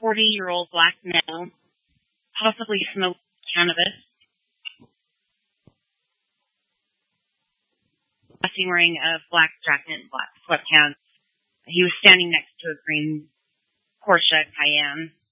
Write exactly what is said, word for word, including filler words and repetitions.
forty-year-old black male, possibly smoked cannabis. Wearing a black jacket and black sweatpants. He was standing next to a green Porsche Cayenne.